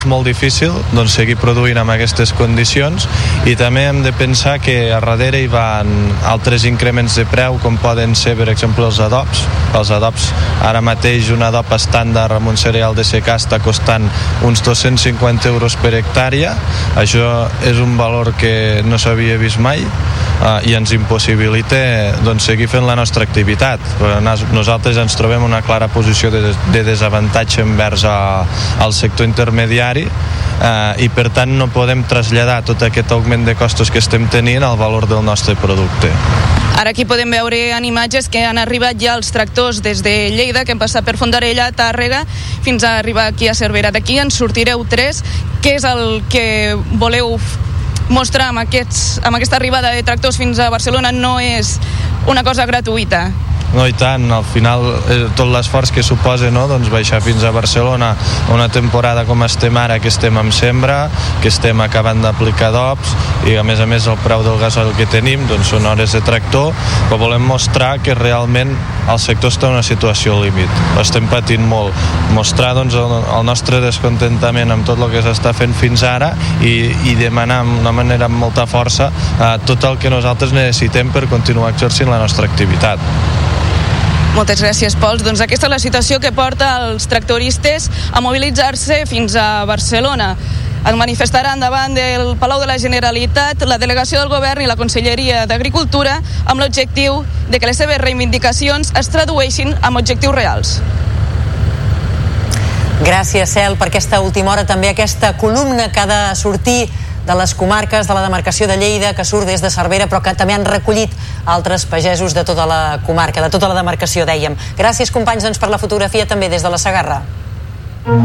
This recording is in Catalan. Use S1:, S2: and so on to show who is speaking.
S1: molt difícil doncs, seguir produint amb aquestes condicions, i també hem de pensar que a darrere hi van altres increments de preu, com poden ser, per exemple, els adobs. Els adobs, ara mateix un adob estàndard amb un cereal de secà està costant uns 250 euros per hectàrea. Això és un valor que no s'havia vist mai, i ens impossibilita doncs, seguir fent la nostra activitat. Nosaltres ens trobem en una clara posició de desavantatge envers al sector intermediari, i per tant no podem traslladar tot aquest augment de costos que estem tenint al valor del nostre producte.
S2: Ara aquí podem veure en imatges que han arribat ja els tractors des de Lleida, que han passat per Fondarella, Tàrrega, fins a arribar aquí a Cervera. D'aquí en sortireu 3. Què és el que voleu mostrar amb aquesta arribada de tractors fins a Barcelona? No és una cosa gratuïta.
S1: No, i tant, al final tot l'esforç que suposa, no? Doncs baixar fins a Barcelona una temporada com estem ara, que estem en sembra, que estem acabant d'aplicar adobs, i a més el preu del gasoil que tenim doncs són hores de tractor, però volem mostrar que realment el sector està en una situació límit, l'estem patint molt, mostrar doncs el nostre descontentament amb tot el que s'està fent fins ara, i demanar d'una manera amb molta força tot el que nosaltres necessitem per continuar exercint la nostra activitat.
S2: Moltes gràcies, Pol. Doncs aquesta és la situació que porta els tractoristes a mobilitzar-se fins a Barcelona. Es manifestaran davant del Palau de la Generalitat la delegació del Govern i la Conselleria d'Agricultura amb l'objectiu de que les seves reivindicacions es tradueixin en objectius reals.
S3: Gràcies, Cel, per aquesta última hora. També aquesta columna que ha de sortir de les comarques de la demarcació de Lleida, que surt des de Cervera, però que també han recollit altres pagesos de tota la comarca, de tota la demarcació, dèiem. Gràcies, companys, doncs, per la fotografia també des de la Segarra.